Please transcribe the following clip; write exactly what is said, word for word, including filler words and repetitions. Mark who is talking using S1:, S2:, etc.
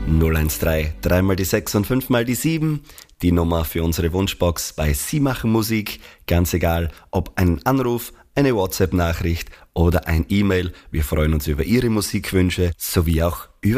S1: null eins drei, drei mal die sechs und fünf mal die sieben. Die Nummer für unsere Wunschbox bei Sie machen Musik. Ganz egal, ob ein Anruf, eine WhatsApp-Nachricht oder ein E-Mail. Wir freuen uns über Ihre Musikwünsche sowie auch über